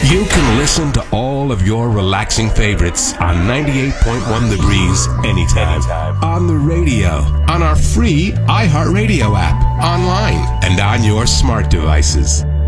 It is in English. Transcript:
You can listen to all of your relaxing favorites on 98.1 The Breeze anytime. On the radio, on our free iHeartRadio app, online, and on your smart devices.